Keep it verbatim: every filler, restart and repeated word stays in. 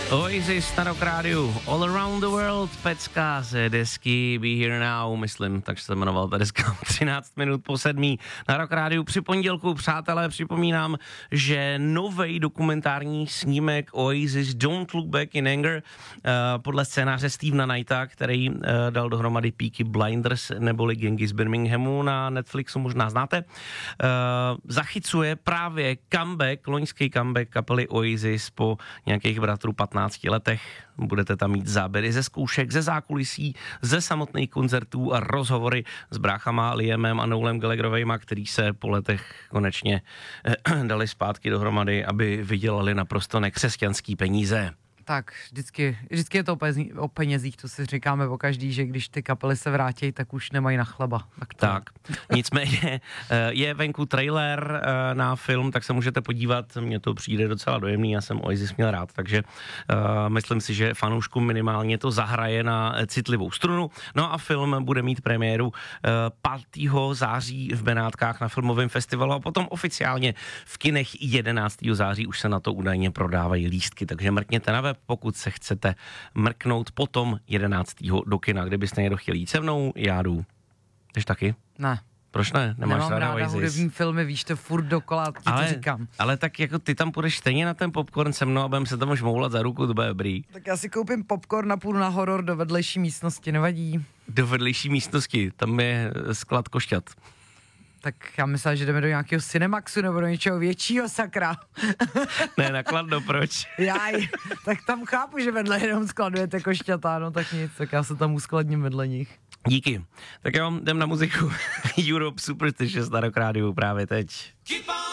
Oasis na Rock Rádiu, All Around the World, pecka z desky Be Here Now, myslím, tak se jmenoval ta deska. třináct minut po sedmí na Rock Rádiu při pondělku, přátelé, připomínám, že novej dokumentární snímek Oasis Don't Look Back in Anger uh, podle scénáře Stevena Knighta, který uh, dal dohromady Peaky Blinders neboli Gangy z Birminghamu na Netflixu, možná znáte, uh, zachycuje právě comeback, loňský comeback kapely Oasis po nějakých bratrů patnácti letech. Budete tam mít záběry ze zkoušek, ze zákulisí, ze samotných koncertů a rozhovory s bráchama Liamem a Noelem Gallagherovejma, který se po letech konečně eh, dali zpátky dohromady, aby vydělali naprosto nekřesťanský peníze. Tak, vždycky, vždycky je to o penězích, to si říkáme o každý, že když ty kapely se vrátí, tak už nemají na chleba. Tak, to... tak. Nicméně je venku trailer na film, tak se můžete podívat, mně to přijde docela dojemný, já jsem Oasis měl rád, takže uh, myslím si, že fanouškům minimálně to zahraje na citlivou strunu. No a film bude mít premiéru uh, pátého září v Benátkách na filmovém festivalu a potom oficiálně v kinech jedenáctého září už se na to údajně prodávají lístky, takže mrkněte na web, pokud se chcete mrknout potom jedenáctého do kina. Kdybyste někdo chtěl jít se mnou, já jdu. Jdeš taky? Ne. Proč ne? Nemáš Nemám ráda Oasis? hudební filmy, víš to furt dokola, ti ale, to říkám. Ale tak jako ty tam půjdeš stejně na ten popcorn se mnou a budeme se tam žmoulat za ruku, to bude dobrý. Tak já si koupím popcorn a půjdu na horor do vedlejší místnosti, nevadí. Do vedlejší místnosti, tam je sklad košťat. Tak já myslím, že jdeme do nějakého Cinemaxu nebo do něčeho většího, sakra. Ne, na Kladno, proč? Jaj, tak tam chápu, že vedle jenom skladujete košťata, no tak nic, tak já se tam uskladním vedle nich. Díky. Tak jo, jdem na muziku. Europe Superstitious na Rock Rádiu právě teď.